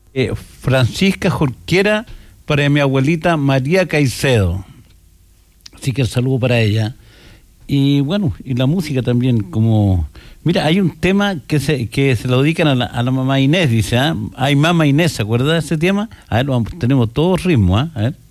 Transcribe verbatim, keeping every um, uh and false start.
Eh, Francisca Jorquera para mi abuelita María Caicedo. Así que el saludo para ella. Y bueno, y la música también, como... Mira, hay un tema que se que se lo dedican a la, a la mamá Inés, dice, ¿ah? Ay, mamá Inés, ¿se acuerda de ese tema? A ver, vamos, tenemos todo ritmo, ¿ah? A ver.